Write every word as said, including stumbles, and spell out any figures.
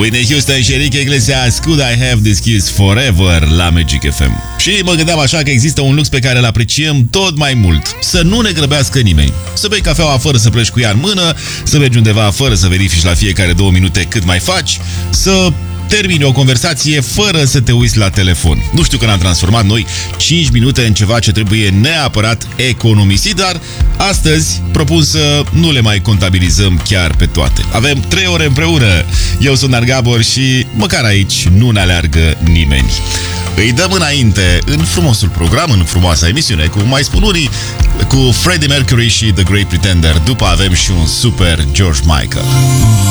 Whitney Houston și Enrique Iglesias, Could I Have This Kiss Forever la Magic F M. Și mă gândeam așa că există un lux pe care îl apreciem tot mai mult. Să nu ne grăbească nimeni. Să bei cafeaua fără să pleci cu ea în mână, să mergi undeva fără să verifici la fiecare două minute cât mai faci, să termini o conversație fără să te uiți la telefon. Nu știu că ne-am transformat noi cinci minute în ceva ce trebuie neapărat economisit, dar astăzi propun să nu le mai contabilizăm chiar pe toate. Avem trei ore împreună. Eu sunt Dar Gabor și măcar aici nu ne aleargă nimeni. Îi dăm înainte în frumosul program, în frumoasa emisiune, cum mai spun unii, cu Freddie Mercury și The Great Pretender. După avem și un super George Michael.